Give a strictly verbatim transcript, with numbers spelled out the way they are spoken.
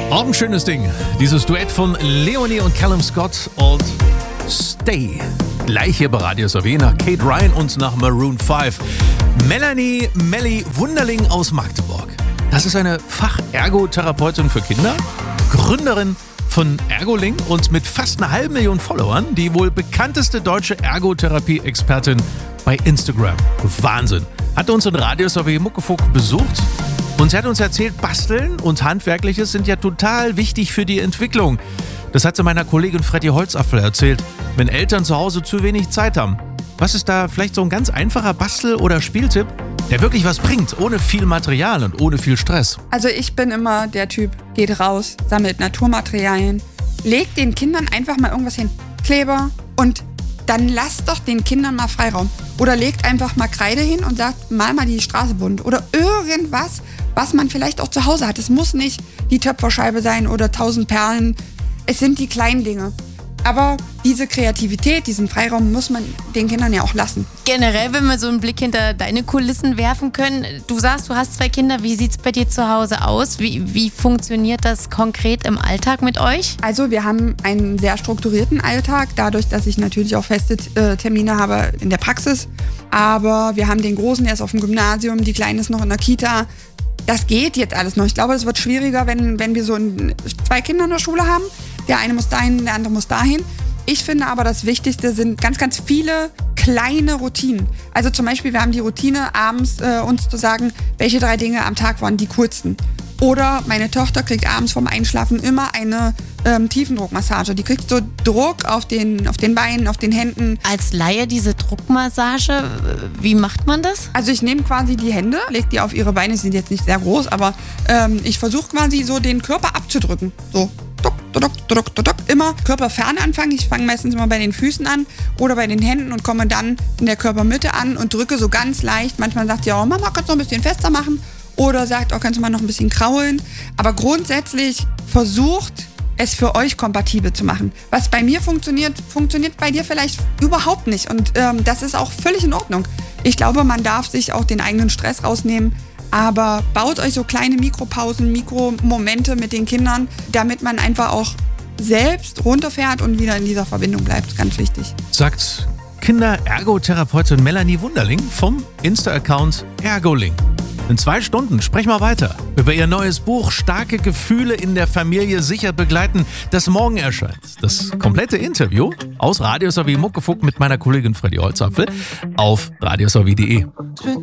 Auch ein schönes Ding. Dieses Duett von Leonie und Callum Scott und Stay. Gleich hier bei Radio S A W nach Kate Ryan und nach Maroon fünf. Melanie Melli Wunderling aus Magdeburg. Das ist eine Fach-Ergotherapeutin für Kinder, Gründerin von Ergoling und mit fast einer halben Million Followern die wohl bekannteste deutsche Ergotherapie-Expertin bei Instagram. Wahnsinn. Hat uns in Radio S A W Muckefuck besucht und sie hat uns erzählt, Basteln und Handwerkliches sind ja total wichtig für die Entwicklung. Das hat sie meiner Kollegin Freddy Holzapfel erzählt, wenn Eltern zu Hause zu wenig Zeit haben. Was ist da vielleicht so ein ganz einfacher Bastel- oder Spieltipp, der wirklich was bringt, ohne viel Material und ohne viel Stress? Also ich bin immer der Typ, geht raus, sammelt Naturmaterialien, legt den Kindern einfach mal irgendwas hin, Kleber, und dann lasst doch den Kindern mal Freiraum. Oder legt einfach mal Kreide hin und sagt, mal mal die Straße bunt. Oder irgendwas, was man vielleicht auch zu Hause hat. Es muss nicht die Töpferscheibe sein oder tausend Perlen. Es sind die kleinen Dinge. Aber diese Kreativität, diesen Freiraum muss man den Kindern ja auch lassen. Generell, wenn wir so einen Blick hinter deine Kulissen werfen können. Du sagst, du hast zwei Kinder. Wie sieht es bei dir zu Hause aus? Wie, wie funktioniert das konkret im Alltag mit euch? Also wir haben einen sehr strukturierten Alltag, dadurch, dass ich natürlich auch feste äh, Termine habe in der Praxis. Aber wir haben den Großen, der ist auf dem Gymnasium, die Kleine ist noch in der Kita. Das geht jetzt alles noch. Ich glaube, es wird schwieriger, wenn, wenn wir so ein, zwei Kinder in der Schule haben. Der eine muss dahin, der andere muss dahin. Ich finde aber, das Wichtigste sind ganz, ganz viele kleine Routinen. Also zum Beispiel, wir haben die Routine, abends äh, uns zu sagen, welche drei Dinge am Tag waren die coolsten. Oder meine Tochter kriegt abends vorm Einschlafen immer eine ähm, Tiefendruckmassage. Die kriegt so Druck auf den, auf den Beinen, auf den Händen. Als Laie diese Druckmassage, wie macht man das? Also ich nehme quasi die Hände, lege die auf ihre Beine, die sind jetzt nicht sehr groß, aber ähm, ich versuche quasi so den Körper abzudrücken. So. Duck, duck, duck, duck, duck. Immer körperfern anfangen. Ich fange meistens immer bei den Füßen an oder bei den Händen und komme dann in der Körpermitte an und drücke so ganz leicht. Manchmal sagt sie, oh Mama, kannst du noch ein bisschen fester machen? Oder sagt, oh, kannst du mal noch ein bisschen kraulen? Aber grundsätzlich versucht, es für euch kompatibel zu machen. Was bei mir funktioniert, funktioniert bei dir vielleicht überhaupt nicht. Und ähm, das ist auch völlig in Ordnung. Ich glaube, man darf sich auch den eigenen Stress rausnehmen. Aber baut euch so kleine Mikropausen, Mikromomente mit den Kindern, damit man einfach auch selbst runterfährt und wieder in dieser Verbindung bleibt. Ganz wichtig. Sagt Kinder-Ergotherapeutin Melanie Wunderling vom Insta-Account Ergoling. In zwei Stunden sprechen wir weiter über ihr neues Buch Starke Gefühle in der Familie sicher begleiten, das morgen erscheint. Das komplette Interview aus Radio S A W Muckefuck mit meiner Kollegin Freddy Holzapfel auf radio s a w punkt de.